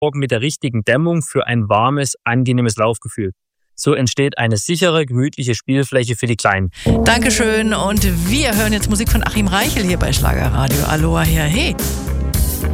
mit der richtigen Dämmung für ein warmes, angenehmes Laufgefühl. So entsteht eine sichere, gemütliche Spielfläche für die Kleinen. Dankeschön und wir hören jetzt Musik von Achim Reichel hier bei Schlagerradio. Aloha, hey.